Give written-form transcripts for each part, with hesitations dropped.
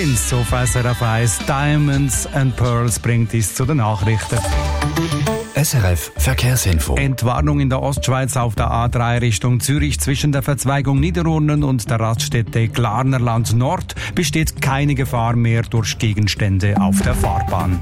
Collins auf SRF 1. Diamonds and Pearls bringt uns zu den Nachrichten. SRF Verkehrsinfo. Entwarnung in der Ostschweiz auf der A3 Richtung Zürich zwischen der Verzweigung Niederurnen und der Raststätte Glarnerland Nord besteht keine Gefahr mehr durch Gegenstände auf der Fahrbahn.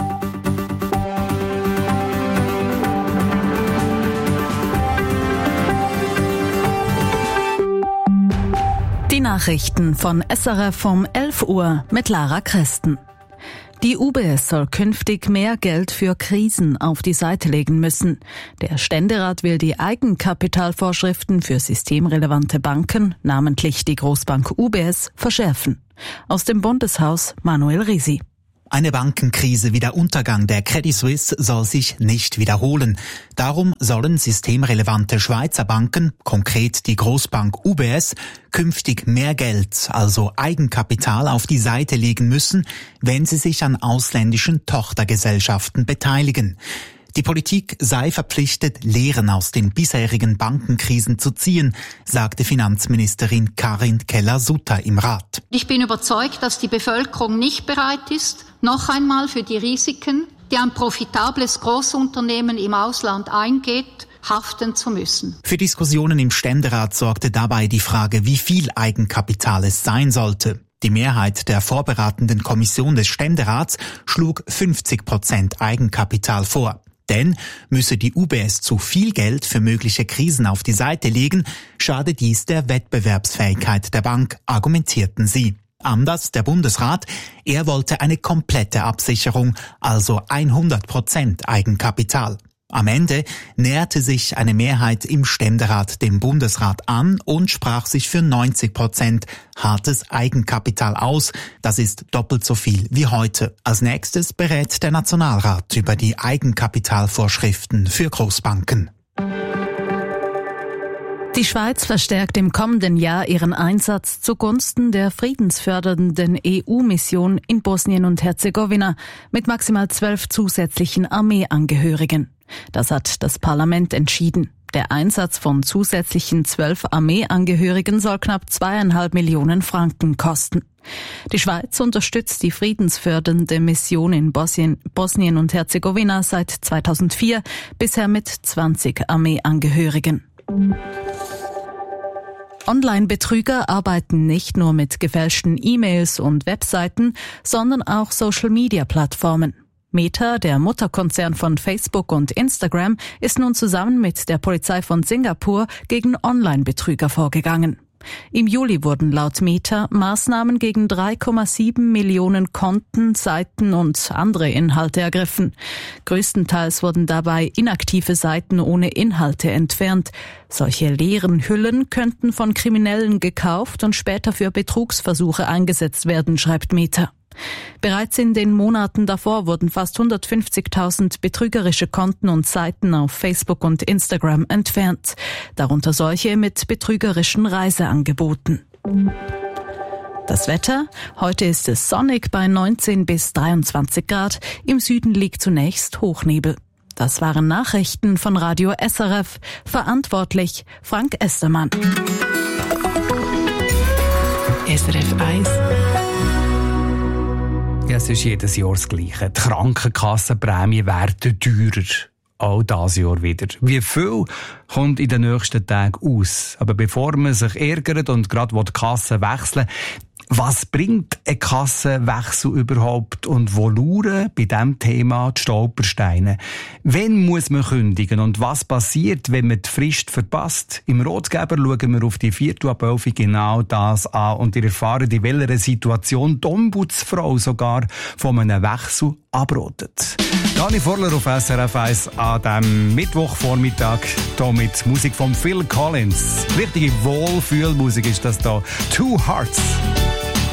Die Nachrichten von SRF um 11 Uhr mit Lara Kresten. Die UBS soll künftig mehr Geld für Krisen auf die Seite legen müssen. Der Ständerat will die Eigenkapitalvorschriften für systemrelevante Banken, namentlich die Großbank UBS, verschärfen. Aus dem Bundeshaus Manuel Risi. Eine Bankenkrise wie der Untergang der Credit Suisse soll sich nicht wiederholen. Darum sollen systemrelevante Schweizer Banken, konkret die Großbank UBS, künftig mehr Geld, also Eigenkapital, auf die Seite legen müssen, wenn sie sich an ausländischen Tochtergesellschaften beteiligen. Die Politik sei verpflichtet, Lehren aus den bisherigen Bankenkrisen zu ziehen, sagte Finanzministerin Karin Keller-Sutter im Rat. Ich bin überzeugt, dass die Bevölkerung nicht bereit ist, noch einmal für die Risiken, die ein profitables Großunternehmen im Ausland eingeht, haften zu müssen. Für Diskussionen im Ständerat sorgte dabei die Frage, wie viel Eigenkapital es sein sollte. Die Mehrheit der vorberatenden Kommission des Ständerats schlug 50% Eigenkapital vor. Denn müsse die UBS zu viel Geld für mögliche Krisen auf die Seite legen, schade dies der Wettbewerbsfähigkeit der Bank, argumentierten sie. Anders der Bundesrat, er wollte eine komplette Absicherung, also 100% Eigenkapital. Am Ende näherte sich eine Mehrheit im Ständerat dem Bundesrat an und sprach sich für 90% hartes Eigenkapital aus. Das ist doppelt so viel wie heute. Als nächstes berät der Nationalrat über die Eigenkapitalvorschriften für Großbanken. Die Schweiz verstärkt im kommenden Jahr ihren Einsatz zugunsten der friedensfördernden EU-Mission in Bosnien und Herzegowina mit maximal 12 zusätzlichen Armeeangehörigen. Das hat das Parlament entschieden. Der Einsatz von zusätzlichen 12 Armeeangehörigen soll knapp 2,5 Millionen Franken kosten. Die Schweiz unterstützt die friedensfördernde Mission in Bosnien und Herzegowina seit 2004, bisher mit 20 Armeeangehörigen. Online-Betrüger arbeiten nicht nur mit gefälschten E-Mails und Webseiten, sondern auch Social-Media-Plattformen. Meta, der Mutterkonzern von Facebook und Instagram, ist nun zusammen mit der Polizei von Singapur gegen Online-Betrüger vorgegangen. Im Juli wurden laut Meta Maßnahmen gegen 3,7 Millionen Konten, Seiten und andere Inhalte ergriffen. Größtenteils wurden dabei inaktive Seiten ohne Inhalte entfernt. Solche leeren Hüllen könnten von Kriminellen gekauft und später für Betrugsversuche eingesetzt werden, schreibt Meta. Bereits in den Monaten davor wurden fast 150.000 betrügerische Konten und Seiten auf Facebook und Instagram entfernt, darunter solche mit betrügerischen Reiseangeboten. Das Wetter? Heute ist es sonnig bei 19 bis 23 Grad. Im Süden liegt zunächst Hochnebel. Das waren Nachrichten von Radio SRF. Verantwortlich Frank Estermann. SRF 1. Ja, es ist jedes Jahr das Gleiche. Die Krankenkassenprämien werden teurer. Auch dieses Jahr wieder. Wie viel kommt in den nächsten Tagen aus? Aber bevor man sich ärgert und gerade die Kasse wechseln will, was bringt ein Kassenwechsel überhaupt und wo lauern bei diesem Thema die Stolpersteine? Wann muss man kündigen und was passiert, wenn man die Frist verpasst? Im Rotgeber schauen wir auf die 4:11 genau das an und ihr erfahrt, in welcher Situation die Ombudsfrau sogar von einem Wechsel abratet. Dani Vorler auf SRF 1 an diesem Mittwochvormittag hier mit Musik von Phil Collins. Richtige Wohlfühlmusik ist das da. Two Hearts.